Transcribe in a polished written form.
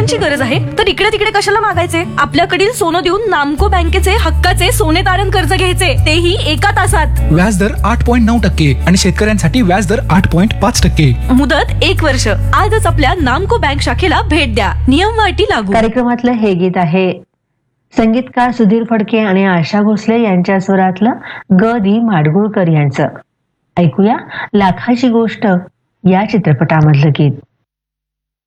पैशांची गरज आहे तर इकडे तिकडे कशाला मागायचे? आपल्याकडील सोनं देऊन नामको बँकेचे हक्काचे सोने तारण कर्ज घ्यायचे, तेही एका तासात. व्याजदर 8.9% आणि शेतकऱ्यांसाठी व्याजदर 8.5%. मुदत 1 वर्ष. आजच आपल्या नामको बँक शाखेला भेट द्या. नियम व अटी लागू. कार्यक्रमातलं हे गीत आहे संगीतकार सुधीर फडके आणि आशा भोसले यांच्या स्वरातलं ग दी माडगुळकर यांचं. ऐकूया लाखाची गोष्ट या चित्रपटामधलं गीत.